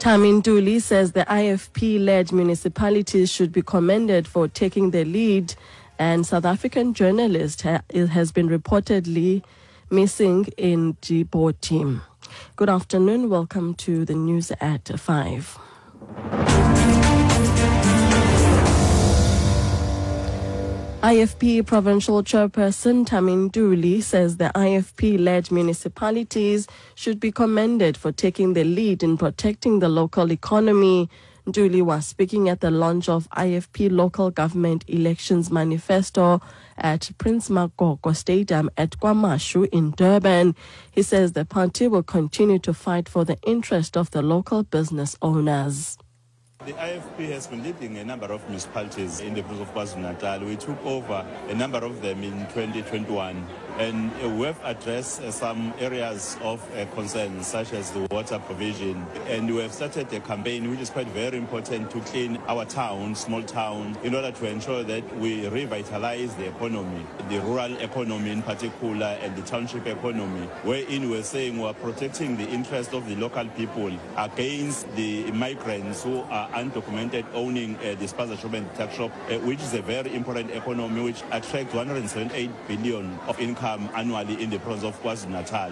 Tami Ntuli says the IFP-led municipalities should be commended for taking the lead, and South African journalist has been reportedly missing in Djibouti. Good afternoon. Welcome to the news at 5. IFP Provincial Chairperson Tami Ntuli says the IFP-led municipalities should be commended for taking the lead in protecting the local economy. Ntuli was speaking at the launch of IFP Local Government Elections Manifesto at Prince Makoko Stadium at KwaMashu in Durban. He says the party will continue to fight for the interest of the local business owners. The IFP has been leading a number of municipalities in the province of KwaZulu-Natal. We took over a number of them in 2021, and we have addressed some areas of concern, such as the water provision. And we have started a campaign which is quite very important to clean our towns, small towns, in order to ensure that we revitalize the economy, the rural economy in particular, and the township economy, wherein we're saying we're protecting the interest of the local people against the migrants who are undocumented owning the spaza shop and tax shop, which is a very important economy which attracts 178 billion of income annually in the province of KwaZulu-Natal.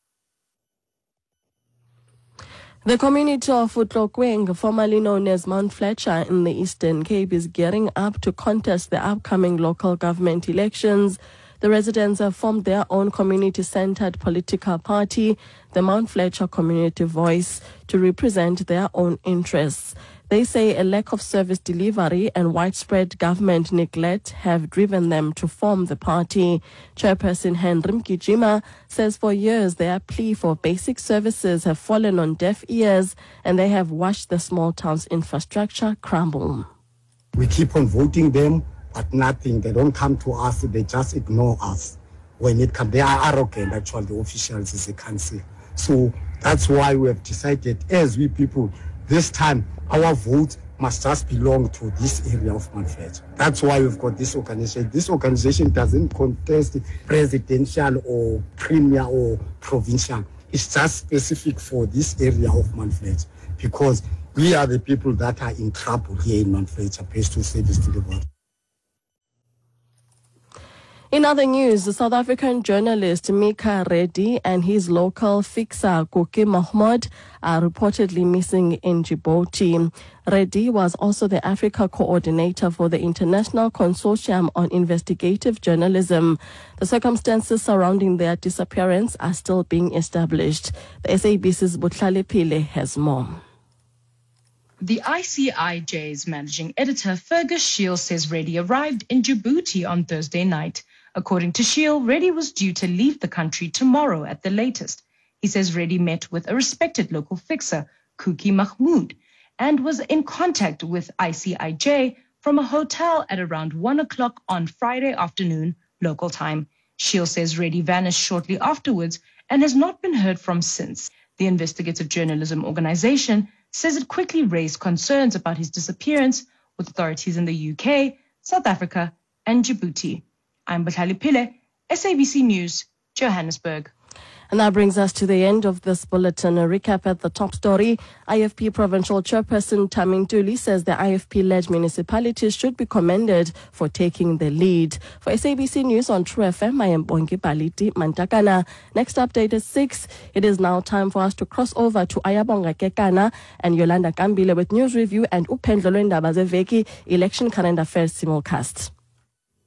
The community of Utlokweng, formerly known as Mount Fletcher in the Eastern Cape, is gearing up to contest the upcoming local government elections. The residents have formed their own community-centered political party, the Mount Fletcher Community Voice, to represent their own interests. They say a lack of service delivery and widespread government neglect have driven them to form the party. Chairperson Henry Mkijima says for years their plea for basic services have fallen on deaf ears, and they have watched the small town's infrastructure crumble. We keep on voting them, but nothing. They don't come to us. They just ignore us. When it comes, they are arrogant, actually, the officials is the council. So that's why we have decided, as we people, this time our vote must just belong to this area of Mount Fletcher. That's why we've got this organization. This organization doesn't contest presidential or premier or provincial. It's just specific for this area of Mount Fletcher, because we are the people that are in trouble here in Mount Fletcher based on service delivery. In other news, the South African journalist Mika Reddy and his local fixer Kuki Mahmoud are reportedly missing in Djibouti. Reddy was also the Africa coordinator for the International Consortium on Investigative Journalism. The circumstances surrounding their disappearance are still being established. The SABC's Butlale Pile has more. The ICIJ's managing editor Fergus Shiel says Reddy arrived in Djibouti on Thursday night. According to Shiel, Reddy was due to leave the country tomorrow at the latest. He says Reddy met with a respected local fixer, Kuki Mahmoud, and was in contact with ICIJ from a hotel at around 1 o'clock on Friday afternoon, local time. Shiel says Reddy vanished shortly afterwards and has not been heard from since. The investigative journalism organization says it quickly raised concerns about his disappearance with authorities in the UK, South Africa, and Djibouti. I'm Butlale Pile, SABC News, Johannesburg. And that brings us to the end of this bulletin. A recap at the top story. IFP Provincial Chairperson Tami Ntuli says the IFP-led municipalities should be commended for taking the lead. For SABC News on True FM, I am Bongi Paliti Mantakana. Next update is 6. It is now time for us to cross over to Ayabonga Kekana and Yolanda Kambile with news review and Upendlo Ndaba Zeveki election current affairs simulcast.